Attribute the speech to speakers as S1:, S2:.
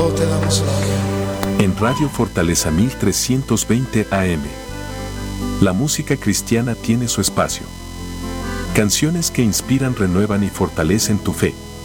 S1: Oh, te damos gloria.
S2: En Radio Fortaleza 1320 AM. La música cristiana tiene su espacio. Canciones que inspiran, renuevan y fortalecen tu fe.